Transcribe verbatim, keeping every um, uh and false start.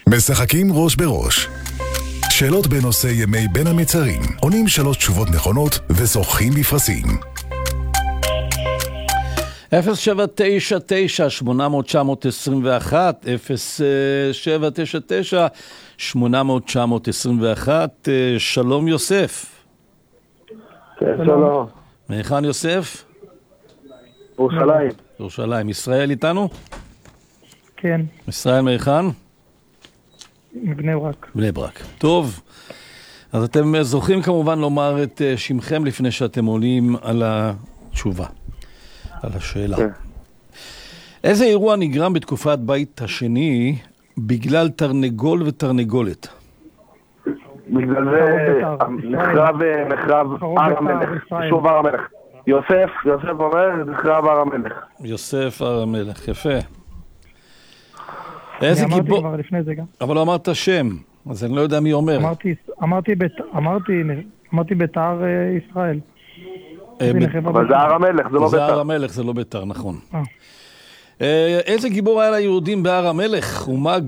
משחקים ראש בראש. שאלות בנושא ימי בין המצרים. עונים שלוש תשובות נכונות וזוכים בפרסים. אפס שבע תשע תשע שמונה אפס אפס תשע עשרים ואחת אפס שבע תשע תשע שמונה אפס אפס תשע עשרים ואחת. שלום יוסף. כן, שלום. מהיכן יוסף? ירושלים. ירושלים. ישראל איתנו? כן. ישראל מהיכן? מבני ברק. בני ברק. טוב. אז אתם זוכים כמובן לומר את שמכם לפני שאתם עולים על התשובה, על השאלה. כן. איזה אירוע נגרם בתקופת בית השני בגלל תרנגול ותרנגולת? בגלל זה נחרב נחרב הר המלך, שוב הר המלך. יוסף, יוסף אומר, נחרב הר המלך. יוסף הר המלך, יפה. איזה גיבור? גיבור? כבר לפני זה גם. אבל לא אמרת שם, אז אני לא יודע מי אומר. אמרתי, אמרתי, אמרתי, אמרתי ביתר ישראל. אבל זה הר המלך, זה לא ביתר. זה הר המלך, זה לא ביתר, נכון. איזה גיבור היה ליהודים בהר המלך? ומה